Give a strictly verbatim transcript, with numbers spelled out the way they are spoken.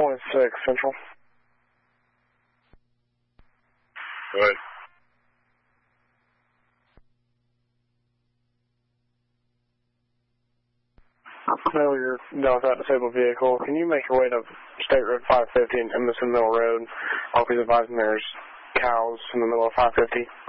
twenty-six Central. Go ahead. No, you're done with that disabled vehicle. Can you make your way to State Road five fifty and Emerson Mill Road? I'll be advising there's cows in the middle of five fifty.